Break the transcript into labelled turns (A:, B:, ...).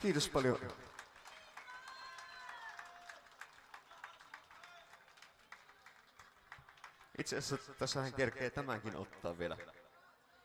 A: Kiitos paljon. Itse asiassa tässähän kerkee tämänkin ottaa vielä